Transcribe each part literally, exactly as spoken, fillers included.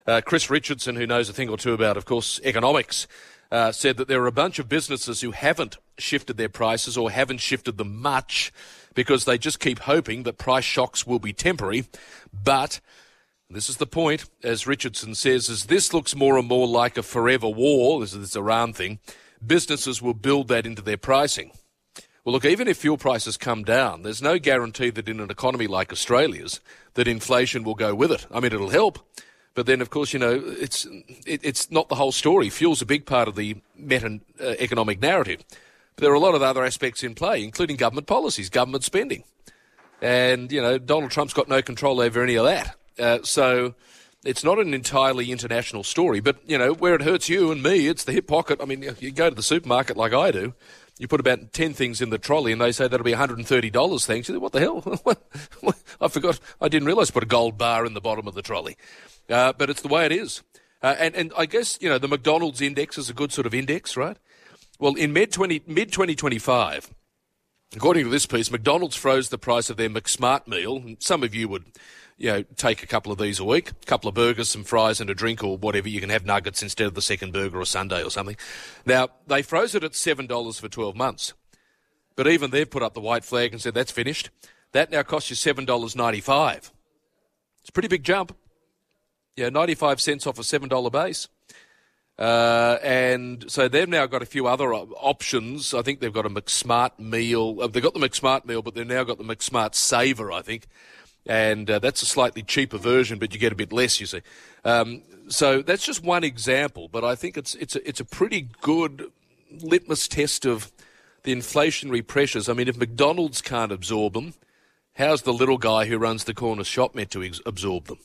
Uh, Chris Richardson, who knows a thing or two about, of course, economics, uh, said that there are a bunch of businesses who haven't shifted their prices or haven't shifted them much because they just keep hoping that price shocks will be temporary. But this is the point, as Richardson says, as this looks more and more like a forever war, this is this Iran thing, businesses will build that into their pricing. Well, look, even if fuel prices come down, there's no guarantee that in an economy like Australia's that inflation will go with it. I mean, it'll help. But then, of course, you know, it's it, it's not the whole story. Fuel's a big part of the meta-economic narrative. But there are a lot of other aspects in play, including government policies, government spending. And, you know, Donald Trump's got no control over any of that. Uh, so it's not an entirely international story. But, you know, where it hurts you and me, it's the hip pocket. I mean, you go to the supermarket like I do, you put about ten things in the trolley and they say that'll be one hundred thirty dollars, thanks. You think, what the hell? I forgot. I didn't realise I put a gold bar in the bottom of the trolley. Uh, but it's the way it is. Uh, and, and I guess, you know, the McDonald's index is a good sort of index, right? Well, in mid twenty twenty-five, according to this piece, McDonald's froze the price of their McSmart meal. And some of you would, you know, take a couple of these a week, a couple of burgers, some fries and a drink or whatever. You can have nuggets instead of the second burger or sundae or something. Now, they froze it at seven dollars for twelve months. But even they've put up the white flag and said that's finished. That now costs you seven dollars ninety-five. It's a pretty big jump. Yeah, ninety-five cents off a seven dollars base. Uh, and so they've now got a few other options. I think they've got a McSmart meal. They've got the McSmart meal, but they've now got the McSmart Saver, I think. And uh, that's a slightly cheaper version, but you get a bit less, you see. Um, so that's just one example, but I think it's it's a, it's a pretty good litmus test of the inflationary pressures. I mean, if McDonald's can't absorb them, how's the little guy who runs the corner shop meant to ex- absorb them?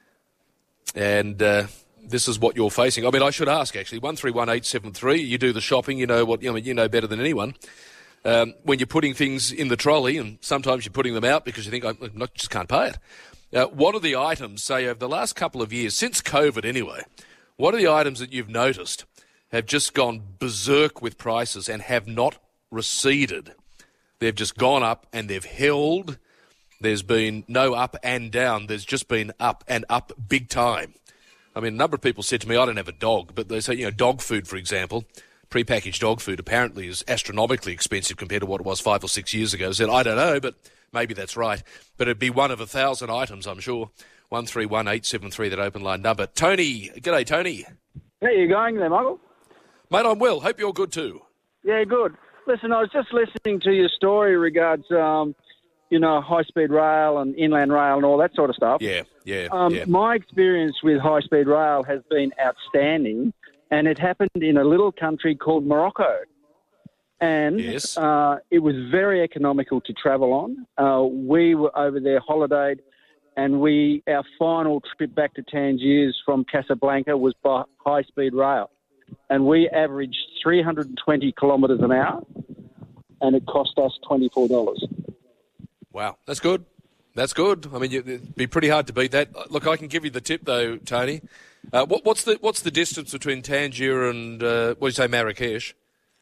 And uh, this is what you're facing. I mean, I should ask, actually, one three one eight seven three, you do the shopping, you know what you know, you know better than anyone. Um, when you're putting things in the trolley, and sometimes you're putting them out because you think, I not, just can't pay it. Uh, what are the items, say, over the last couple of years, since COVID anyway, what are the items that you've noticed have just gone berserk with prices and have not receded? They've just gone up and they've held. There's been no up and down. There's just been up and up big time. I mean, a number of people said to me, I don't have a dog, but they say, you know, dog food, for example, prepackaged dog food apparently is astronomically expensive compared to what it was five or six years ago. I said, I don't know, but maybe that's right. But it'd be one of a thousand items, I'm sure. one three one eight seven three, that open line number. Tony, g'day, Tony. How you going there, Michael? Mate, I'm well. Hope you're good too. Yeah, good. Listen, I was just listening to your story regards, um, you know, high-speed rail and inland rail and all that sort of stuff. Yeah, yeah, um, yeah. My experience with high-speed rail has been outstanding, and it happened in a little country called Morocco. And yes. uh, it was very economical to travel on. Uh, we were over there holidayed, and we our final trip back to Tangiers from Casablanca was by high-speed rail. And we averaged three hundred twenty kilometres an hour, and it cost us twenty-four dollars. Wow, that's good. That's good. I mean, it'd be pretty hard to beat that. Look, I can give you the tip though, Tony. Uh, what, what's the what's the distance between Tangier and uh, what do you say, Marrakesh?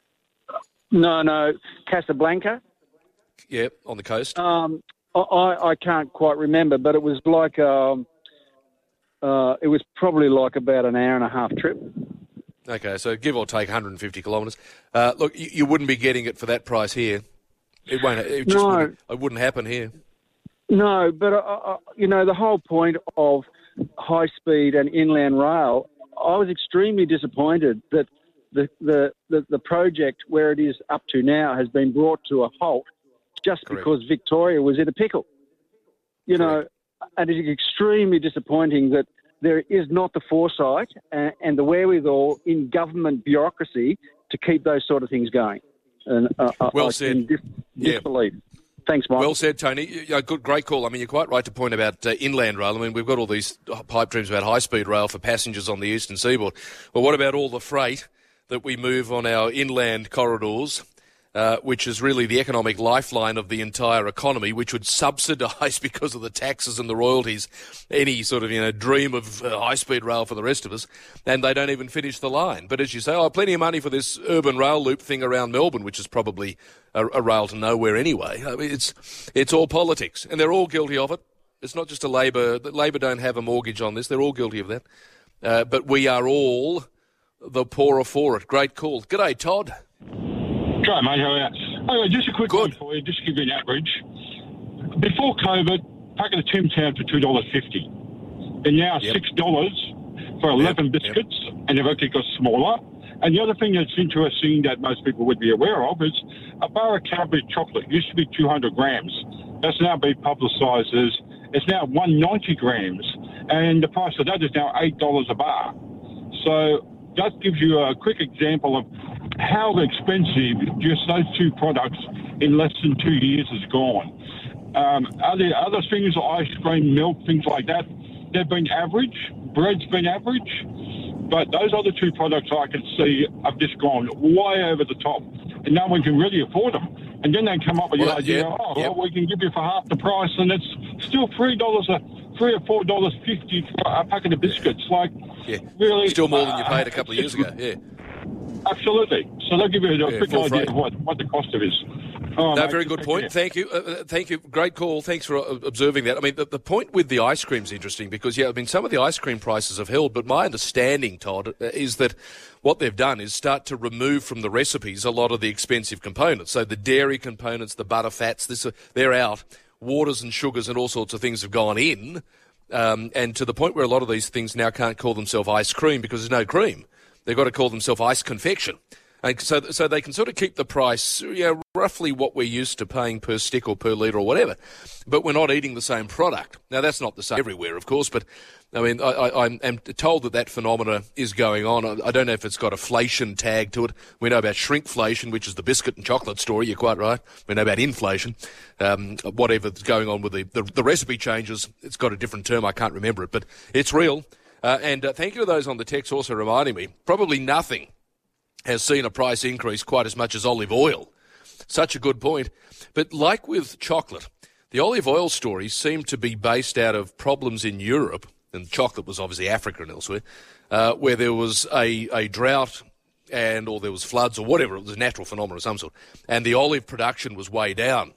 No, no, Casablanca. Yeah, on the coast. Um, I, I can't quite remember, but it was like um, uh, it was probably like about an hour and a half trip. Okay, so give or take one hundred fifty kilometres. Uh, look, you, you wouldn't be getting it for that price here. It won't. It just no. wouldn't, it wouldn't happen here. No, but uh, uh, you know the whole point of high speed and inland rail. I was extremely disappointed that the the, the, the project where it is up to now has been brought to a halt just Correct. because Victoria was in a pickle. You Correct. know, and it's extremely disappointing that there is not the foresight and, and the wherewithal in government bureaucracy to keep those sort of things going. And uh, well I said. Dis- yeah. disbelief. Thanks, Mike. Well said, Tony. Yeah, good, great call. I mean, you're quite right to point about uh, inland rail. I mean, we've got all these pipe dreams about high-speed rail for passengers on the eastern seaboard. Well, what about all the freight that we move on our inland corridors, uh, which is really the economic lifeline of the entire economy, which would subsidise because of the taxes and the royalties any sort of, you know, dream of uh, high-speed rail for the rest of us, and they don't even finish the line. But as you say, oh, plenty of money for this urban rail loop thing around Melbourne, which is probably a, a rail to nowhere anyway. I mean, it's it's all politics, and they're all guilty of it. It's not just a Labor. Labor don't have a mortgage on this. They're all guilty of that. uh, but we are all the poorer for it. Great call. G'day, Todd. Great, mate. How are you? Anyway, just a quick Good. one for you, just to give you an average. Before COVID, packet of Tim Tams for two dollars fifty. And now Yep. six dollars for eleven Yep, yep. biscuits, and they've actually got smaller. And the other thing that's interesting that most people would be aware of is a bar of Cadbury chocolate used to be two hundred grams. That's now been publicised as it's now one hundred ninety grams, and the price of that is now eight dollars a bar. So that gives you a quick example of how expensive just those two products in less than two years has gone. Um, other other things, ice cream, milk, things like that, they've been average. Bread's been average. But those other two products I can see have just gone way over the top, and no one can really afford them. And then they come up with Well, the idea, yeah, oh, yeah. well, we can give you for half the price, and it's still three dollars a three or four dollars fifty for a packet of biscuits. Like, Yeah. really, Still more than you uh, paid a couple of years it's- ago. Yeah. Absolutely. So they'll give you a Yeah, quick full idea freight. of what, what the cost of it is. Oh, No, mate, very just good take point. care. Thank you. Uh, thank you. Great call. Thanks for uh, observing that. I mean, the, the point with the ice cream is interesting because, yeah, I mean, some of the ice cream prices have held, but my understanding, Todd, uh, is that what they've done is start to remove from the recipes a lot of the expensive components. So the dairy components, the butter fats, this, uh, they're out. Waters and sugars and all sorts of things have gone in, um, and to the point where a lot of these things now can't call themselves ice cream because there's no cream. They've got to call themselves ice confection. And so, so they can sort of keep the price, you know, roughly what we're used to paying per stick or per litre or whatever. But we're not eating the same product. Now, that's not the same everywhere, of course, but, I mean, I, I, I'm told that that phenomena is going on. I, I don't know if it's got a inflation tag to it. We know about shrinkflation, which is the biscuit and chocolate story. You're quite right. We know about inflation. Um, whatever's going on with the, the, the recipe changes, it's got a different term. I can't remember it, but it's real. Uh, and uh, thank you to those on the text also reminding me, probably nothing has seen a price increase quite as much as olive oil. Such a good point. But like with chocolate, the olive oil stories seem to be based out of problems in Europe, and chocolate was obviously Africa and elsewhere, uh, where there was a, a drought and or there was floods or whatever, it was a natural phenomenon of some sort, and the olive production was way down.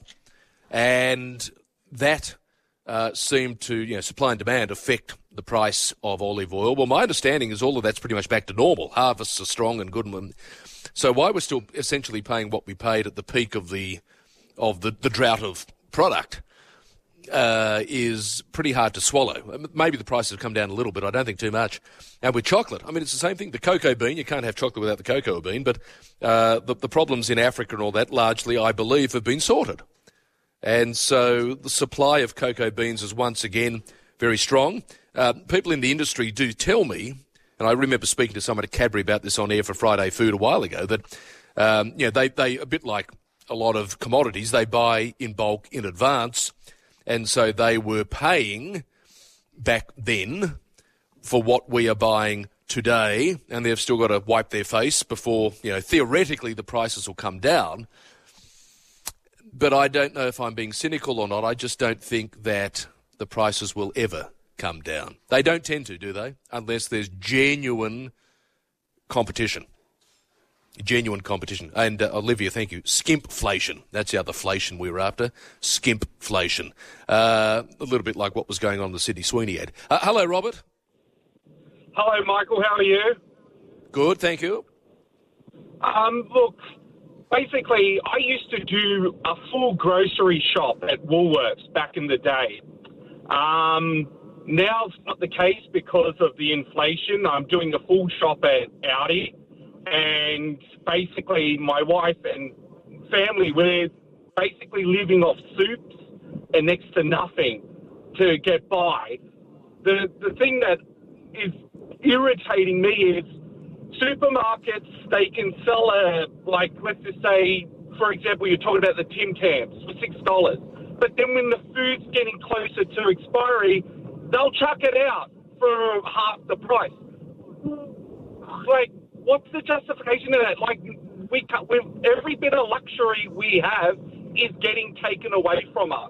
And that uh, seemed to, you know, supply and demand affect the price of olive oil. Well, my understanding is all of that's pretty much back to normal. Harvests are strong and good. And so why we're still essentially paying what we paid at the peak of the of the, the drought of product uh, is pretty hard to swallow. Maybe the prices have come down a little bit. I don't think too much. And with chocolate, I mean, it's the same thing. The cocoa bean, you can't have chocolate without the cocoa bean, but uh, the, the problems in Africa and all that largely, I believe, have been sorted. And so the supply of cocoa beans is once again very strong. Uh, people in the industry do tell me, and I remember speaking to someone at Cadbury about this on air for Friday Food a while ago, that um, you know, they, they, a bit like a lot of commodities, they buy in bulk in advance, and so they were paying back then for what we are buying today, and they've still got to wipe their face before, you know, theoretically the prices will come down. But I don't know if I'm being cynical or not. I just don't think that the prices will ever come down. They don't tend to, do they? Unless there's genuine competition. Genuine competition. And uh, Olivia, thank you. Skimpflation. That's the other flation we were after. Skimpflation. Uh, a little bit like what was going on in the Sydney Sweeney ad. Uh, hello, Robert. Hello, Michael. How are you? Good, thank you. Um, look, basically, I used to do a full grocery shop at Woolworths back in the day. Um, now it's not the case because of the inflation. I'm doing a full shop at Audi, and basically my wife and family, we're basically living off soups and next to nothing to get by. The the thing that is irritating me is supermarkets, they can sell a, like, let's just say, for example, you're talking about the Tim Tams for six dollars. But then when the food's getting closer to expiry, they'll chuck it out for half the price. Like, what's the justification of that? Like, we we every bit of luxury we have is getting taken away from us.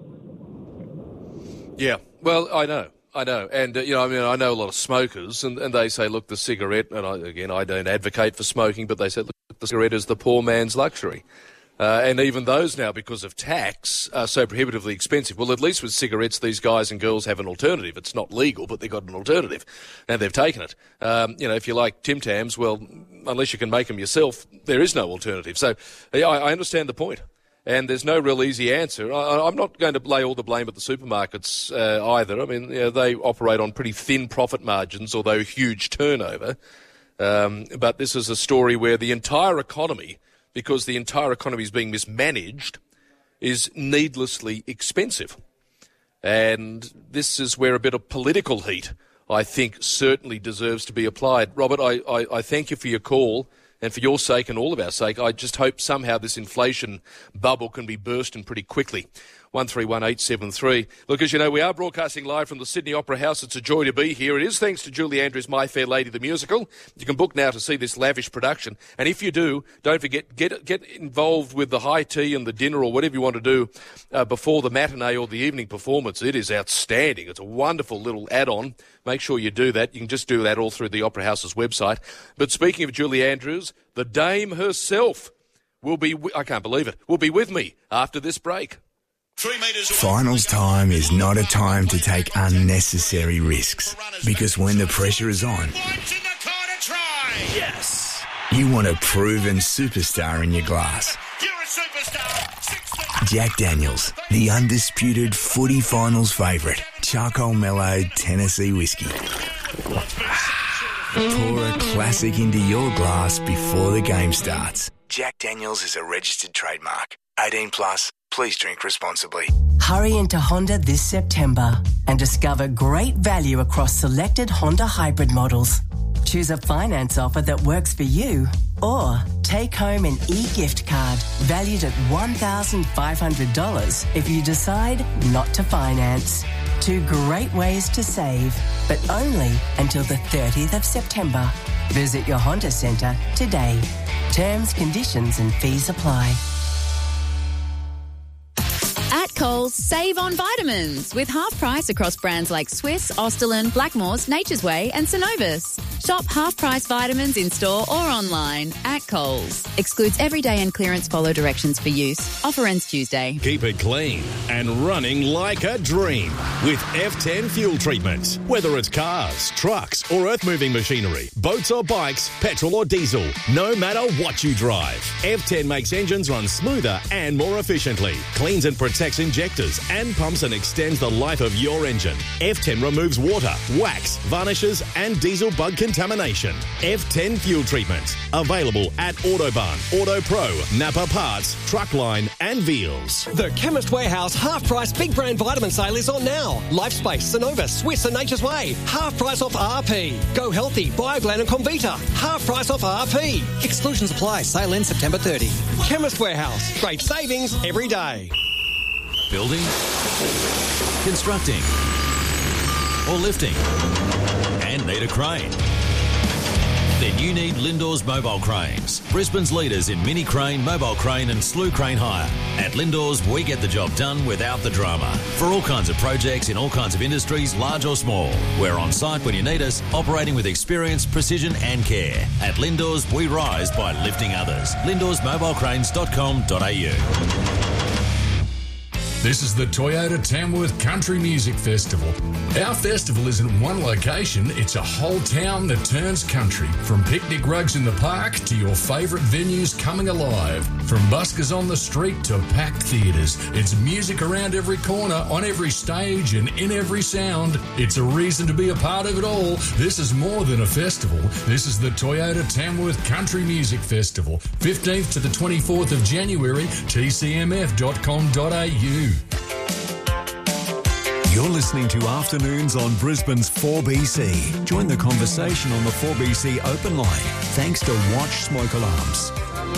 Yeah, well, I know. I know. And, uh, you know, I mean, I know a lot of smokers, and, and they say, look, the cigarette, and I, again, I don't advocate for smoking, but they say, look, the cigarette is the poor man's luxury. Uh, and even those now, because of tax, are so prohibitively expensive. Well, at least with cigarettes, these guys and girls have an alternative. It's not legal, but they've got an alternative, and they've taken it. Um, you know, if you like Tim Tams, well, unless you can make them yourself, there is no alternative. So yeah, I, I understand the point, and there's no real easy answer. I, I'm not going to lay all the blame at the supermarkets uh, either. I mean, you know, they operate on pretty thin profit margins, although huge turnover. Um, but this is a story where the entire economy, because the entire economy is being mismanaged, is needlessly expensive. And this is where a bit of political heat, I think, certainly deserves to be applied. Robert, I, I, I thank you for your call, and for your sake and all of our sake, I just hope somehow this inflation bubble can be bursting pretty quickly. one three one eight seven three. Look, as you know, we are broadcasting live from the Sydney Opera House. It's a joy to be here. It is thanks to Julie Andrews' My Fair Lady, the musical. You can book now to see this lavish production. And if you do, don't forget, get get involved with the high tea and the dinner or whatever you want to do uh, before the matinee or the evening performance. It is outstanding. It's a wonderful little add-on. Make sure you do that. You can just do that all through the Opera House's website. But speaking of Julie Andrews, the dame herself will be, I can't believe it, will be with me after this break. Finals time is not a time to take unnecessary risks, because when the pressure is on, yes, you want a proven superstar in your glass. You're a superstar. Jack Daniels, the undisputed footy finals favourite, charcoal mellowed Tennessee whiskey. Pour a classic into your glass before the game starts. Jack Daniels is a registered trademark. eighteen plus. Please drink responsibly. Hurry into Honda this September and discover great value across selected Honda hybrid models. Choose a finance offer that works for you, or take home an e-gift card valued at one thousand five hundred dollars if you decide not to finance. Two great ways to save, but only until the thirtieth of September. Visit your Honda Centre today. Terms, conditions and fees apply. At Coles, save on vitamins with half price across brands like Swiss, Austerlin, Blackmores, Nature's Way and Synovus. Shop half price vitamins in store or online at Coles. Excludes everyday and clearance. Follow directions for use. Offer ends Tuesday. Keep it clean and running like a dream with F ten fuel treatment. Whether it's cars, trucks or earth-moving machinery, boats or bikes, petrol or diesel, no matter what you drive, F ten makes engines run smoother and more efficiently. Cleans and protects injectors and pumps and extends the life of your engine. F ten removes water, wax, varnishes and diesel bug contamination. F ten fuel treatment. Available at Autobahn, Auto Pro, Napa Parts, Truckline and Veals. The Chemist Warehouse half-price big brand vitamin sale is on now. Lifespace, Synovus, Swiss and Nature's Way. Half price off R P. Go Healthy, Bioglan and Comvita. Half price off R P. Exclusions apply. Sale ends September thirtieth. Chemist Warehouse. Great savings every day. Building, constructing, or lifting, and need a crane? Then you need Lindor's Mobile Cranes, Brisbane's leaders in mini crane, mobile crane and slew crane hire. At Lindor's, we get the job done without the drama. For all kinds of projects in all kinds of industries, large or small. We're on site when you need us, operating with experience, precision and care. At Lindor's, we rise by lifting others. lindors mobile cranes dot com dot a u. This is the Toyota Tamworth Country Music Festival. Our festival isn't one location, it's a whole town that turns country. From picnic rugs in the park to your favourite venues coming alive. From buskers on the street to packed theatres. It's music around every corner, on every stage and in every sound. It's a reason to be a part of it all. This is more than a festival. This is the Toyota Tamworth Country Music Festival. fifteenth to the twenty-fourth of January, t c m f dot com dot a u. You're listening to Afternoons on Brisbane's four B C. Join the conversation on the four B C open line thanks to Watch Smoke Alarms.